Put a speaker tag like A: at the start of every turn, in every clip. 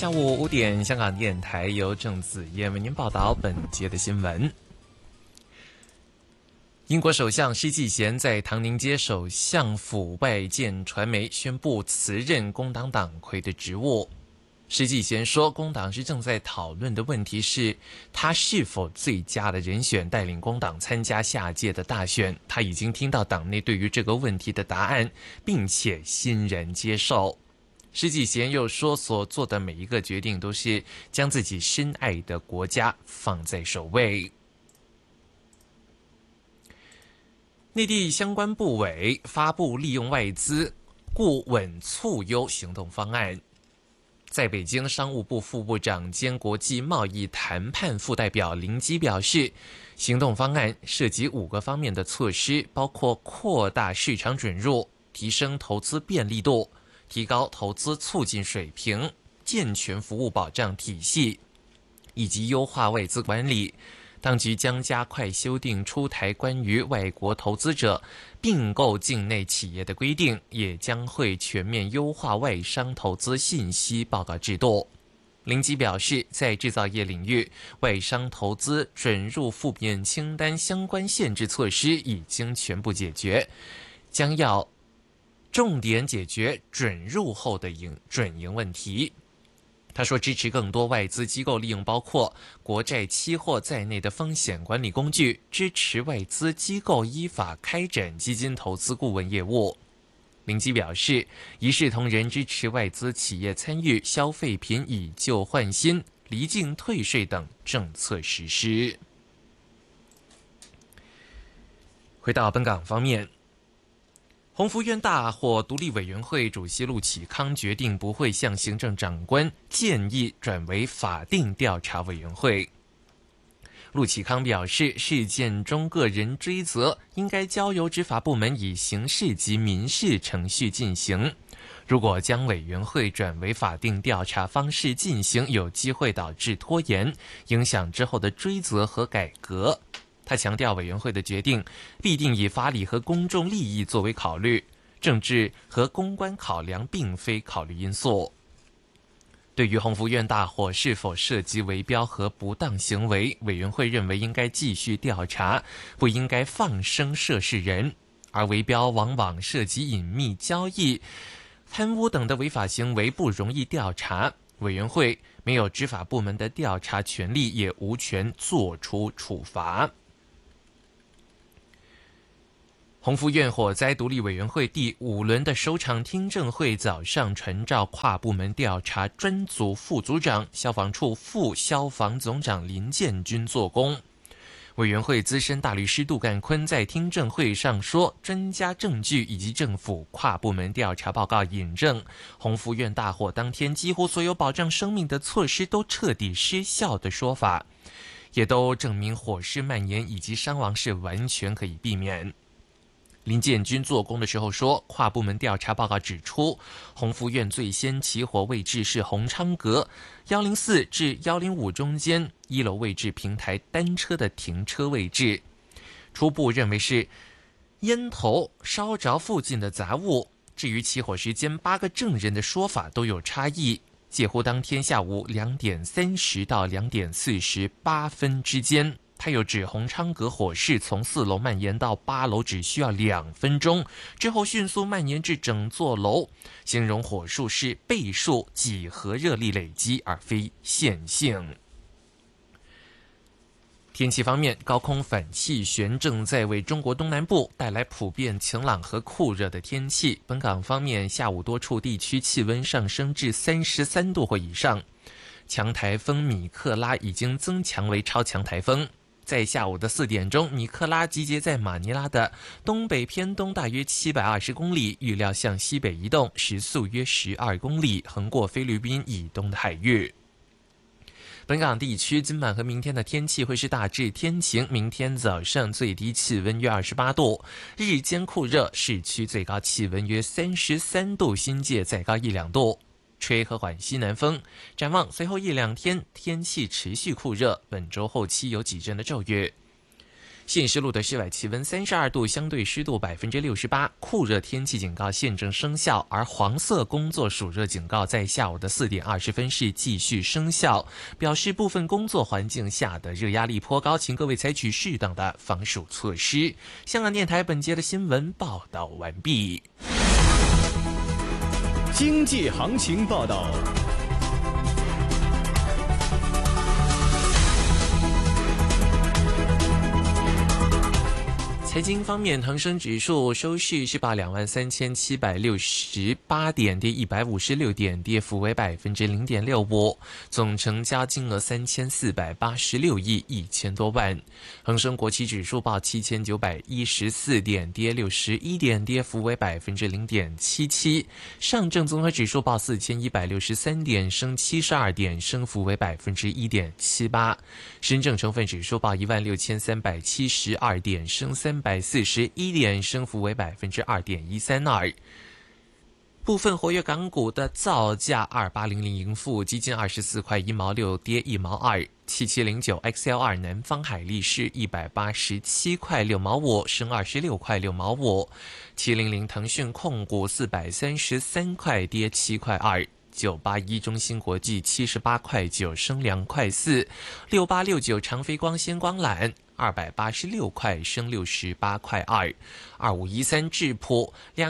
A: 下午5点，香港电台由郑子燕为您报道本节的新闻。英国首相施纪贤在唐宁街首相府外见传媒，宣布辞任工党党魁的职务。施纪贤说，工党是正在讨论的问题是他是否最佳的人选带领工党参加下届的大选。他已经听到党内对于这个问题的答案，并且欣然接受。施纪贤又说，所做的每一个决定都是将自己深爱的国家放在首位。内地相关部委发布利用外资固稳促优行动方案。在北京，商务部副部长兼国际贸易谈判副代表林基表示，行动方案涉及5个方面的措施，包括扩大市场准入、提升投资便利度、提高投资促进水平、健全服务保障体系，以及优化外资管理。当局将加快修订出台关于外国投资者并购境内企业的规定，也将会全面优化外商投资信息报告制度。林基表示，在制造业领域，外商投资准入负面清单相关限制措施已经全部解决，将要重点解决准入后的准营问题。他说，支持更多外资机构利用包括国债期货在内的风险管理工具，支持外资机构依法开展基金投资顾问业务。林基表示，一视同仁支持外资企业参与消费品以旧换新、离境退税等政策实施。回到本港方面，鸿福苑大火独立委员会主席陆启康决定不会向行政长官建议转为法定调查委员会。陆启康表示，事件中个人追责应该交由执法部门以刑事及民事程序进行。如果将委员会转为法定调查方式进行，有机会导致拖延，影响之后的追责和改革。他强调，委员会的决定必定以法理和公众利益作为考虑，政治和公关考量并非考虑因素。对于鸿福苑大火是否涉及围标和不当行为，委员会认为应该继续调查，不应该放生涉事人。而围标往往涉及隐秘交易、贪污等的违法行为，不容易调查。委员会没有执法部门的调查权力，也无权作出处罚。鸿福苑火灾独立委员会第5轮的首场听证会早上传召跨部门调查专组副组长、消防处副消防总长林建军做供。委员会资深大律师杜干坤在听证会上说，专家证据以及政府跨部门调查报告引证，鸿福苑大火当天几乎所有保障生命的措施都彻底失效的说法，也都证明火势蔓延以及伤亡是完全可以避免。林建军做供的时候说，跨部门调查报告指出，鸿福苑最先起火位置是鸿昌阁104至105中间1楼位置平台单车的停车位置，初步认为是烟头烧着附近的杂物。至于起火时间，8个证人的说法都有差异，介乎当天下午2点30到2点48分之间。他又指鸿昌阁火势从4楼蔓延到8楼只需要2分钟，之后迅速蔓延至整座楼，形容火数是倍数几何热力累积，而非线性。天气方面，高空反气旋正在为中国东南部带来普遍晴朗和酷热的天气。本港方面，下午多处地区气温上升至33度或以上。强台风米克拉已经增强为超强台风。在下午的4点钟，米克拉集结在马尼拉的东北偏东大约720公里，预料向西北移动，时速约12公里，横过菲律宾以东的海域。本港地区今晚和明天的天气会是大致天晴，明天早上最低气温约28度，日间酷热，市区最高气温约33度，新界再高1-2度。吹和缓西南风，展望随后1-2天天气持续酷热，本周后期有几阵的骤雨。 信息录的室外气温32度，相对湿度68%，酷热天气警告现正生效，而黄色工作暑热警告在下午的4点20分是继续生效，表示部分工作环境下的热压力颇高，请各位采取适当的防暑措施。香港电台本节的新闻报道完毕。
B: 经济行情报道。
A: 财经方面，恒生指数收市是报23,768点，跌156点，跌幅为0.65%，总成交金额3486亿1000多万。恒生国企指数报7914点，跌61点，跌幅为0.77%。上证综合指数报4163点，升72点，升幅为1.78%。深证成分指数报16372点，升341点，升幅为2.132%。部分活跃港股的造价：2800盈富基金24块1毛6，跌1毛2；7709 XL2 南方海力士187块6毛5，升26块6毛5；700腾讯控股433块，跌7块2；981中芯国际78块9，升2块4；6869长飞光纤光缆286块，升68块2；2513智普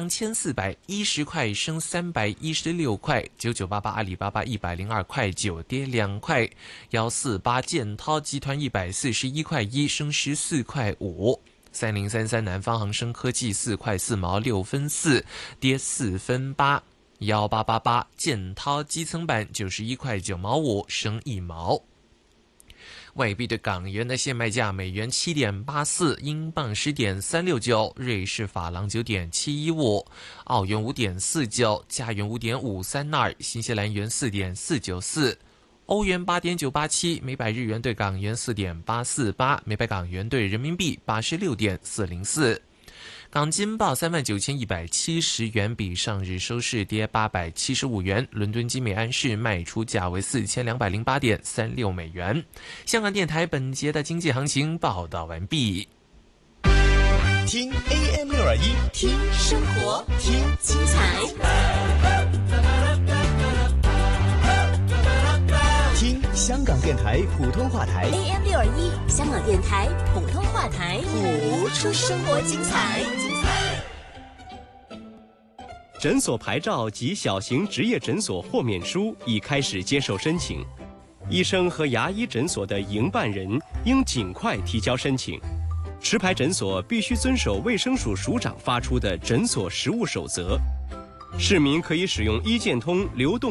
A: 2410块，升316块；9988阿里巴巴102块9，跌2块；148建滔集团141块1，升14块5；3033南方恒生科技4块4毛6分4，跌4分8；1888建滔基层板91块9毛5，升1毛。外币对港元的现卖价：美元7.84，英镑10.369，瑞士法郎9.715，澳元5.49，加元5.532，新西兰元4.494，欧元8.987，每百日元对港元4.848，每百港元对人民币86.404。港金报39,170元，比上日收市跌875元。伦敦金每安士卖出价为4208.36美元。香港电台本节的经济行情报道完毕。
B: 听 AM621，
C: 听生活，听精彩，
B: 听香港电台普通话台
C: AM621，香港电台普通话台，谱出生活精彩。
B: 诊所牌照及小型职业诊所豁免书已开始接受申请，医生和牙医诊所的营办人应尽快提交申请。持牌诊所必须遵守卫生署署长发出的诊所实务守则。市民可以使用医健通流动